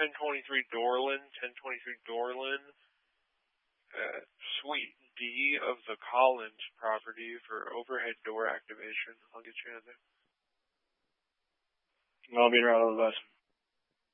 1023 Dorland, Suite D of the Collins property for overhead door activation. I'll get you in there. I'll be around on the bus.